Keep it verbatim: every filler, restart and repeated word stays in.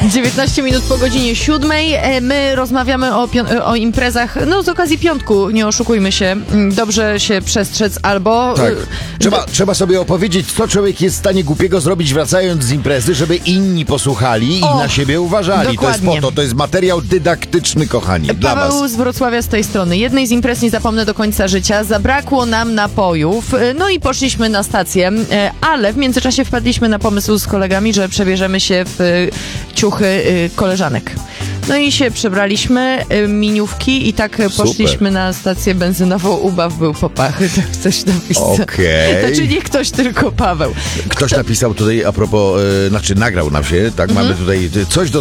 dziewiętnaście minut po godzinie siódmej. My rozmawiamy o, o imprezach, no z okazji piątku, nie oszukujmy się. Dobrze się przestrzec albo... Tak. Trzeba, trzeba sobie opowiedzieć, co człowiek jest w stanie głupiego zrobić wracając z imprezy, żeby inni posłuchali i o, na siebie uważali. Dokładnie. To jest po to, to jest materiał dydaktyczny, kochani, dla was. Paweł z Wrocławia z tej strony. Jednej z imprez nie zapomnę do końca życia. Zabrakło nam napojów, no i poszliśmy na stację, ale w międzyczasie wpadliśmy na pomysł z kolegami, że przebierzemy się w ciuchy koleżanek. No i się przebraliśmy, miniówki i tak Super. poszliśmy na stację benzynową. Ubaw był popachy, tak coś napisał. Okej. Znaczy nie ktoś, tylko Paweł. Ktoś napisał tutaj a propos, e, znaczy nagrał nam się, tak, Mhm. mamy tutaj coś do